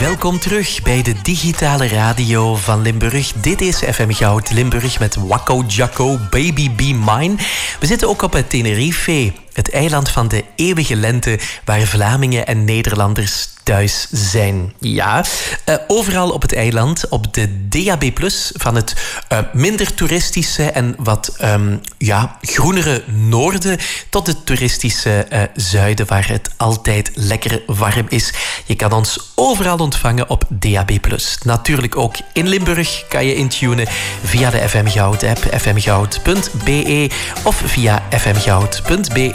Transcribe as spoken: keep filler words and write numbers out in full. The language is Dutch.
Welkom terug bij de digitale radio van Limburg. Dit is F M Goud Limburg met Wacko Jacko, Baby Be Mine. We zitten ook op het Tenerife, het eiland van de eeuwige lente, waar Vlamingen en Nederlanders thuis zijn. Ja, uh, overal op het eiland, op de D A B plus van het uh, minder toeristische en wat um, ja, groenere noorden tot het toeristische uh, zuiden, waar het altijd lekker warm is. Je kan ons overal ontvangen op D A B plus. Natuurlijk ook in Limburg kan je intunen via de F M Goud app, f m goud punt b e of via f m goud punt b e.